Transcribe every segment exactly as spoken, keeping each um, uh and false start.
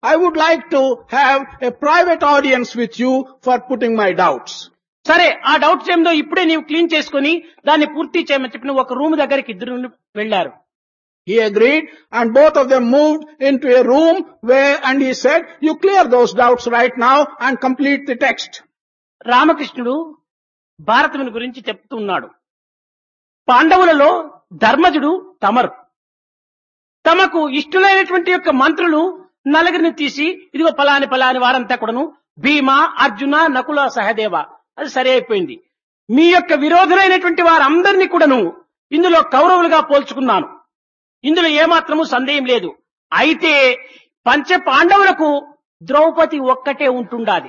I would like to have a private audience with you for putting my doubts. సరే ఆ doubts ఏమిదో ఇప్పుడే నీవు clean చేసుకుని దాన్ని పూర్తి చేయమని చెప్పిన ఒక రూమ్ దగ్గరికి ఇద్దరు వెళ్లారు. He agreed, and both of them moved into a room where, and he said, you clear those doubts right now and complete the text. రామకృష్ణుడు భారతముని గురించి చెప్తున్నాడు. పాండవులలో ధర్మజుడు తమరు. తమకు ఇష్టలైనటువంటి యొక్క మంత్రులు నలుగురిని తీసి ఇదిగో పలాని పలాని వారంతా కూడాను భీమ, అర్జున, నకుల, సహదేవ, అది సరే అయిపోయింది. మీ యొక్క విరోధులైనటువంటి వారందరినీ కూడాను ఇందులో కౌరవులుగా పోల్చుకున్నాను. ఇందులో ఏమాత్రము సందేహం లేదు. అయితే పంచ పాండవులకు ద్రౌపది ఒక్కటే ఉంటుండాది.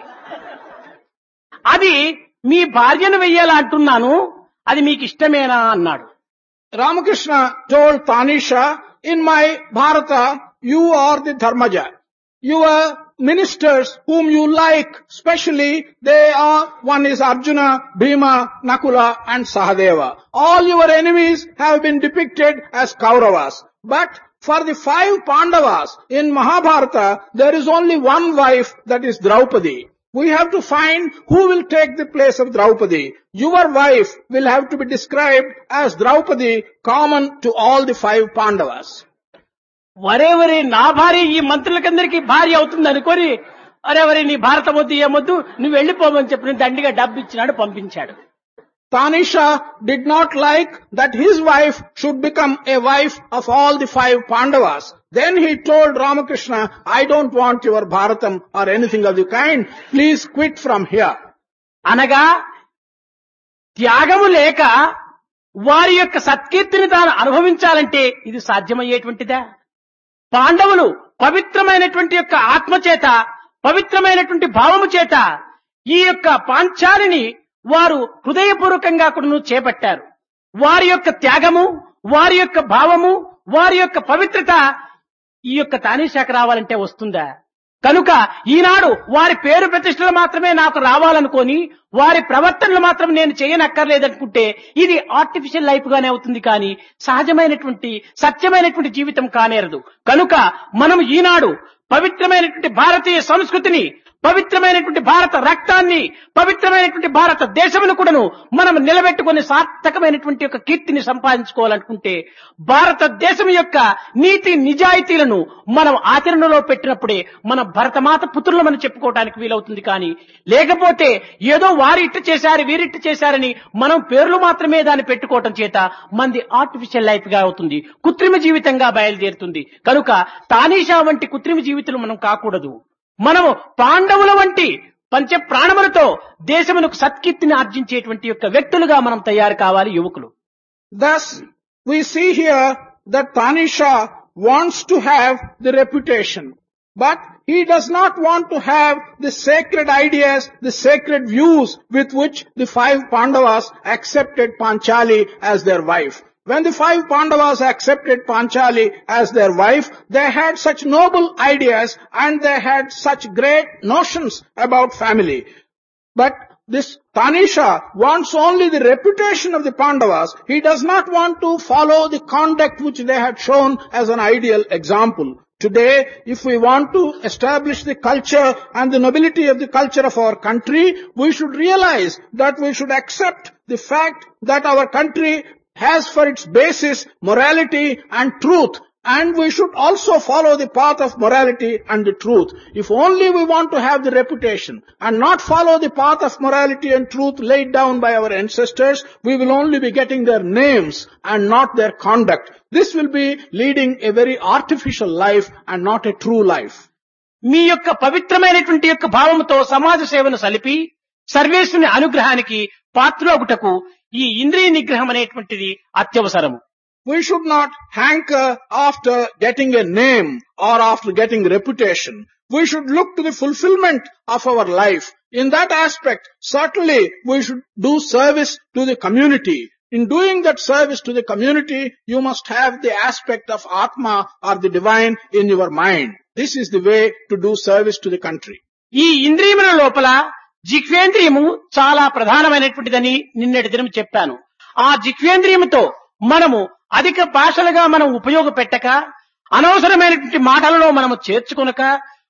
అది మీ భార్యను వెయ్యాలా అంటున్నాను, అది మీకు ఇష్టమేనా అన్నాడు. Ramakrishna told Tanisha, in my Bharata, you are the Dharmaja. Your ministers whom you like, specially, they are, one is Arjuna, Bhima, Nakula and Sahadeva. All your enemies have been depicted as Kauravas. But for the five Pandavas in Mahabharata, there is only one wife, that is Draupadi. We have to find who will take the place of Draupadi. Your wife will have to be described as Draupadi, common to all the five Pandavas. వరే వరే నా భార్య ఈ మంత్రులకందరికీ భార్య అవుతుంది అనుకొని, అరే వరే నీ భారతం వద్దు ఏమొద్దు నువ్వు వెళ్లిపోమని చెప్పిన దండిగా డబ్బు ఇచ్చినాడు, పంపించాడు. Tanisha did not like that his wife should become a wife of all the five Pandavas. Then he told Ramakrishna, I don't want your Bharatam or anything of the kind. Please quit from here. అనగా త్యాగము లేక వారి యొక్క సత్కీర్తిని తాను అనుభవించాలంటే ఇది సాధ్యమయ్యేటువంటిదా? పాండవులు పవిత్రమైనటువంటి యొక్క ఆత్మ చేత, పవిత్రమైనటువంటి భావము చేత ఈ యొక్క పాంచాలిని వారు హృదయపూర్వకంగా కూడా చేపట్టారు. వారి యొక్క త్యాగము, వారి యొక్క భావము, వారి యొక్క పవిత్రత ఈ యొక్క తానీషాకు రావాలంటే వస్తుందా? కనుక ఈనాడు వారి పేరు ప్రతిష్టలు మాత్రమే నాకు రావాలనుకొని వారి ప్రవర్తనలు మాత్రం నేను చేయనక్కర్లేదనుకుంటే ఇది ఆర్టిఫిషియల్ లైఫ్ గానే అవుతుంది, కానీ సహజమైనటువంటి సత్యమైనటువంటి జీవితం కానేరదు. కనుక మనం ఈనాడు పవిత్రమైనటువంటి భారతీయ సంస్కృతిని, పవిత్రమైనటువంటి భారత రక్తాన్ని, పవిత్రమైనటువంటి భారత దేశమును కూడాను మనం నిలబెట్టుకుని సార్థకమైనటువంటి యొక్క కీర్తిని సంపాదించుకోవాలనుకుంటే భారతదేశం యొక్క నీతి నిజాయితీలను మనం ఆచరణలో పెట్టినప్పుడే మన భరతమాత పుత్రులమని చెప్పుకోవడానికి వీలవుతుంది. కానీ లేకపోతే ఏదో వారి ఇట్టు చేశారు వీరిట్టు చేశారని మనం పేర్లు మాత్రమే దాన్ని పెట్టుకోవటం చేత మంది ఆర్టిఫిషియల్ లైఫ్ గా అవుతుంది, కృత్రిమ జీవితంగా బయలుదేరుతుంది. కనుక తానీషా వంటి కృత్రిమ జీవితం మనం కాకూడదు. మనము పాండవుల వంటి పంచ ప్రాణములతో దేశమునకు సత్కీర్తిని ఆర్జించేటువంటి యొక్క వ్యక్తులుగా మనం తయారు కావాలి యువకులు. Thus, we see here that Tanisha wants to have the reputation, but he does not want to have the sacred ideas, the sacred views with which the five Pandavas accepted Panchali as their wife. When the five Pandavas accepted Panchali as their wife, they had such noble ideas and they had such great notions about family. But this Tanisha wants only the reputation of the Pandavas. He does not want to follow the conduct which they had shown as an ideal example. Today, if we want to establish the culture and the nobility of the culture of our country, we should realize that we should accept the fact that our country has for its basis morality and truth, and we should also follow the path of morality and the truth. If only we want to have the reputation and not follow the path of morality and truth laid down by our ancestors, we will only be getting their names and not their conduct. This will be leading a very artificial life and not a true life. మీ యొక్క పవిత్రమైనటువంటి యొక్క భావముతో సమాజ సేవను సలిపి సర్వేశ్వరుని అనుగ్రహానికి పాత్రులగుటకు ఈ ఇంద్రియ నిగ్రహం అనేటువంటిది అత్యవసరము. We should not hanker after getting a name or after getting reputation. We should look to the fulfillment of our life. In that aspect, certainly we should do service to the community. In doing that service to the community, you must have the aspect of Atma or the divine in your mind. This is the way to do service to the country. ఈ ఇంద్రియముల లోపల జిహ్వేంద్రియము చాలా ప్రధానమైనటువంటిదని నిన్నటి దినం చెప్పాను. ఆ జిహ్వేంద్రియముతో మనము అధిక భాషలుగా మనం ఉపయోగపెట్టక, అనవసరమైనటువంటి మాటలలో మనము చేర్చుకొనక,